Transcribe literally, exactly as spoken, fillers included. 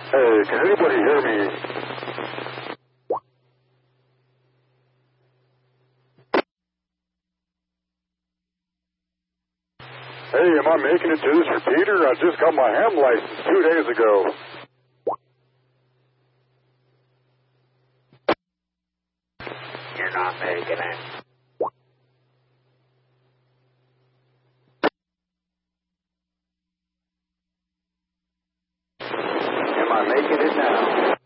Hey, can anybody hear me? Hey, am I making it to this repeater? I just got my ham license two days ago. You're not making it. Am I making it now?